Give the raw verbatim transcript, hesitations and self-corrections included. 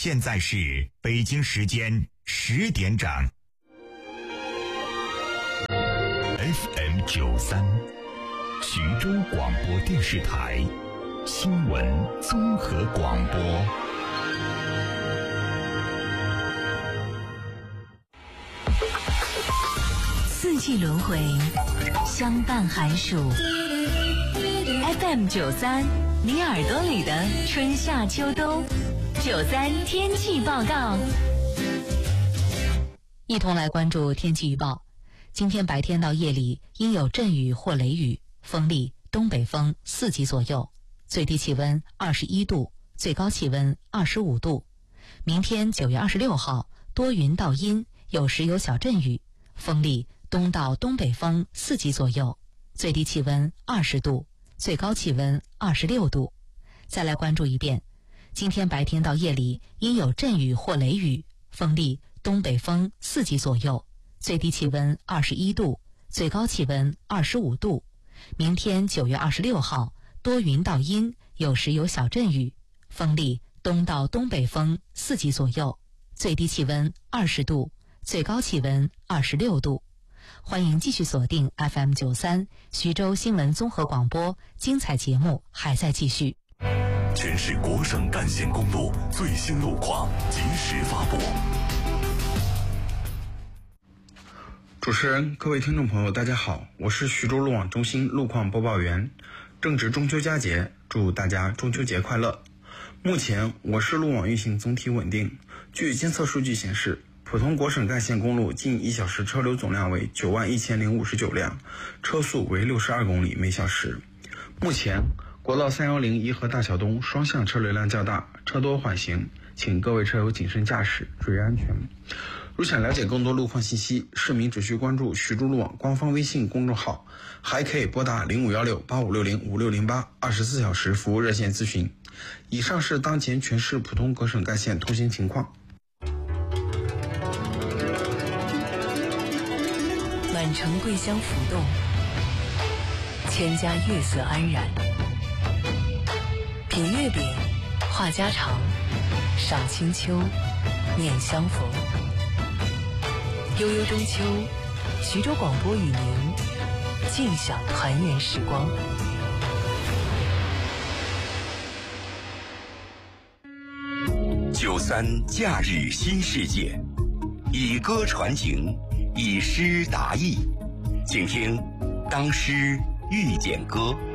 现在是北京时间十点整。F M 九三，徐州广播电视台新闻综合广播。 四季轮回，相伴寒暑。F M 九三，你耳朵里的春夏秋冬。九三天气报告，一同来关注天气预报。今天白天到夜里应有阵雨或雷雨，风力东北风四级左右，最低气温二十一度，最高气温二十五度。明天九月二十六号多云到阴，有时有小阵雨，风力东到东北风四级左右，最低气温二十度，最高气温二十六度。再来关注一遍，今天白天到夜里应有阵雨或雷雨，风力东北风四级左右，最低气温二十一度，最高气温二十五度。明天九月二十六号多云到阴，有时有小阵雨，风力东到东北风四级左右，最低气温二十度，最高气温二十六度。欢迎继续锁定 F M 九三徐州新闻综合广播，精彩节目还在继续。 全市国省干线公路最新路况及时发布。 主持人、各位听众朋友，大家好，我是徐州路网中心路况播报员。正值中秋佳节，祝大家中秋节快乐。目前我市路网运行总体稳定。据监测数据显示，普通国省干线公路近一小时车流总量为九万一千零五十九辆，车速为六十二公里每小时。目前国道三一零宜河大桥东双向车流量较大，车多缓行，请各位车友谨慎驾驶，注意安全。如想了解更多路况信息，市民只需关注徐州路网官方微信公众号，还可以拨打零五一六八五六零五六零八二十四小时服务热线咨询。以上是当前全市普通各省干线通行情况。 满城桂香浮动，千家月色安然。品月饼，话家常，赏清秋，念相逢。悠悠中秋，徐州广播与您尽享团圆时光。 九三假日新世界，以歌传情，以诗达意，请听当诗遇见歌。